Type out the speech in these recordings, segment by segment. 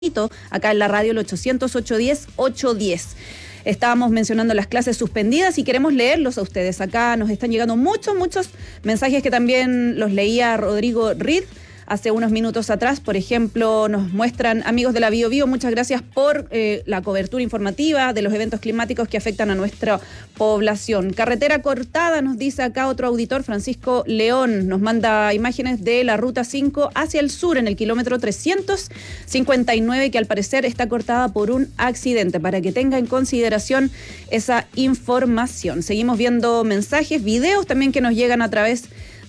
acá en la radio el 800-810-810. Estábamos mencionando las clases suspendidas y queremos leerlos a ustedes. Acá nos están llegando muchos mensajes que también los leía Rodrigo Reed hace unos minutos atrás. Por ejemplo, nos muestran amigos de la Bio Bio, muchas gracias por la cobertura informativa de los eventos climáticos que afectan a nuestra población. Carretera cortada, nos dice acá otro auditor, Francisco León, nos manda imágenes de la ruta 5 hacia el sur en el kilómetro 359, que al parecer está cortada por un accidente, para que tenga en consideración esa información. Seguimos viendo mensajes, videos también que nos llegan a través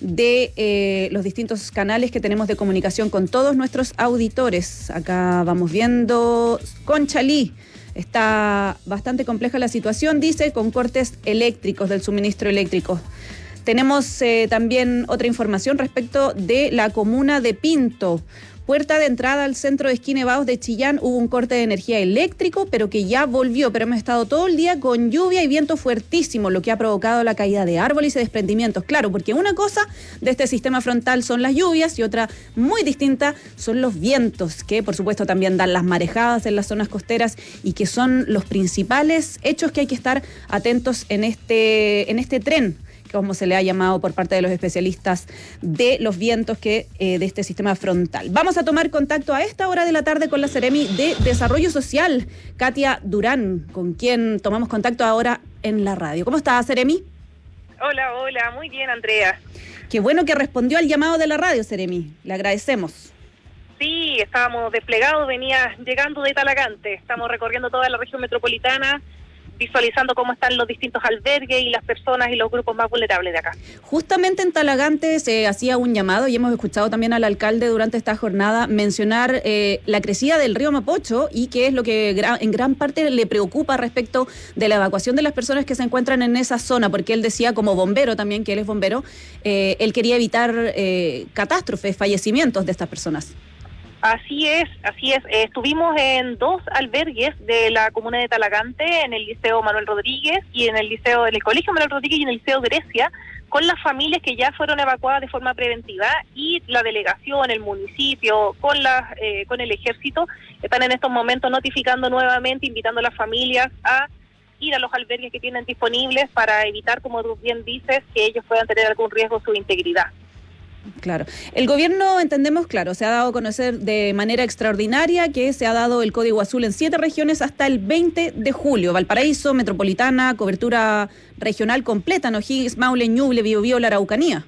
de los distintos canales que tenemos de comunicación con todos nuestros auditores. Acá vamos viendo Conchalí. Está bastante compleja la situación, dice, con cortes eléctricos del suministro eléctrico. Tenemos también otra información respecto de la comuna de Pinto. Puerta de entrada al centro de esquí Nevados de Chillán, hubo un corte de energía eléctrico, pero que ya volvió. Pero hemos estado todo el día con lluvia y viento fuertísimo, lo que ha provocado la caída de árboles y desprendimientos. Claro, porque una cosa de este sistema frontal son las lluvias y otra muy distinta son los vientos, que por supuesto también dan las marejadas en las zonas costeras y que son los principales hechos que hay que estar atentos en este tren, como se le ha llamado por parte de los especialistas de los vientos de este sistema frontal. Vamos a tomar contacto a esta hora de la tarde con la Seremi de Desarrollo Social, Katia Durán, con quien tomamos contacto ahora en la radio. ¿Cómo está, Seremi? Hola, muy bien, Andrea. Qué bueno que respondió al llamado de la radio, Seremi. Le agradecemos. Sí, estábamos desplegados, venía llegando de Talagante. Estamos recorriendo toda la región metropolitana, visualizando cómo están los distintos albergues y las personas y los grupos más vulnerables de acá. Justamente en Talagante se hacía un llamado y hemos escuchado también al alcalde durante esta jornada mencionar la crecida del río Mapocho y que es lo que en gran parte le preocupa respecto de la evacuación de las personas que se encuentran en esa zona, porque él decía, como bombero también, que él es bombero, él quería evitar catástrofes, fallecimientos de estas personas. Así es. Estuvimos en 2 albergues de la comuna de Talagante, en el Liceo Manuel Rodríguez y en el Colegio Manuel Rodríguez y en el Liceo Grecia, con las familias que ya fueron evacuadas de forma preventiva, y la delegación, el municipio, con el ejército, están en estos momentos notificando nuevamente, invitando a las familias a ir a los albergues que tienen disponibles para evitar, como tú bien dices, que ellos puedan tener algún riesgo a su integridad. Claro. El gobierno, entendemos, se ha dado a conocer de manera extraordinaria que se ha dado el Código Azul en 7 regiones hasta el 20 de julio. Valparaíso, Metropolitana, cobertura regional completa, O'Higgins, Maule, Ñuble, Biobío, la Araucanía.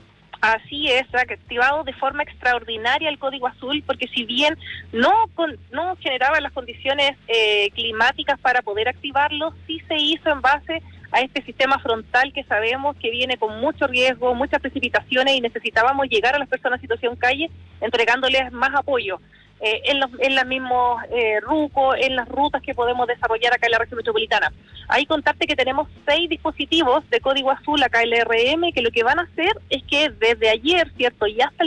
Así es, ha activado de forma extraordinaria el Código Azul, porque si bien no generaba las condiciones climáticas para poder activarlo, sí se hizo en base a este sistema frontal que sabemos que viene con mucho riesgo, muchas precipitaciones, y necesitábamos llegar a las personas en situación calle entregándoles más apoyo en los mismos RUCO, en las rutas que podemos desarrollar acá en la región metropolitana. Ahí contarte que tenemos 6 dispositivos de Código Azul acá en la RM, que lo que van a hacer es que desde ayer, ¿cierto?, y hasta el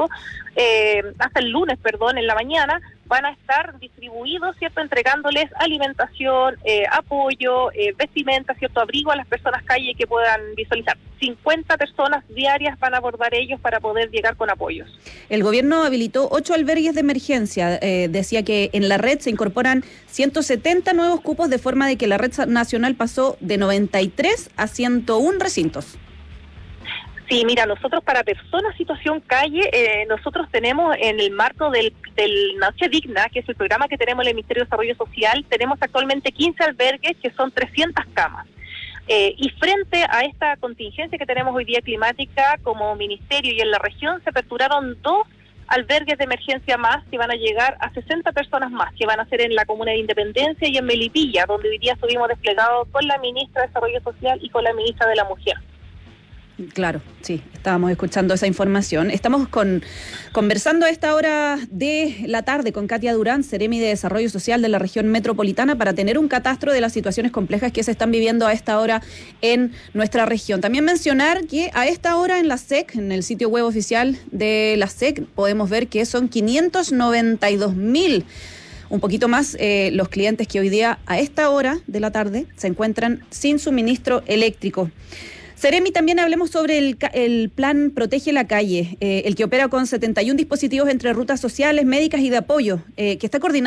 lunes, en la mañana, van a estar distribuidos, ¿cierto?, entregándoles alimentación, apoyo, vestimenta, ¿cierto?, abrigo a las personas calle que puedan visualizar. 50 personas diarias van a abordar ellos para poder llegar con apoyos. El gobierno habilitó 8 albergues de emergencia. Decía que en la red se incorporan 170 nuevos cupos, de forma de que la red nacional pasó de 93 a 101 recintos. Sí, mira, nosotros para personas situación calle, nosotros tenemos en el marco del Noche Digna, que es el programa que tenemos en el Ministerio de Desarrollo Social, tenemos actualmente 15 albergues que son 300 camas. Y frente a esta contingencia que tenemos hoy día climática, como ministerio y en la región, se aperturaron 2 albergues de emergencia más, que van a llegar a 60 personas más, que van a ser en la comuna de Independencia y en Melipilla, donde hoy día estuvimos desplegados con la ministra de Desarrollo Social y con la ministra de la Mujer. Claro, sí, estábamos escuchando esa información. Estamos conversando a esta hora de la tarde con Katia Durán, Seremi de Desarrollo Social de la región metropolitana, para tener un catastro de las situaciones complejas que se están viviendo a esta hora en nuestra región. También mencionar que a esta hora en la SEC, en el sitio web oficial de la SEC, podemos ver que son 592.000, un poquito más, los clientes que hoy día a esta hora de la tarde se encuentran sin suministro eléctrico. Seremi, también hablemos sobre el plan Protege la Calle, el que opera con 71 dispositivos entre rutas sociales, médicas y de apoyo, que está coordinado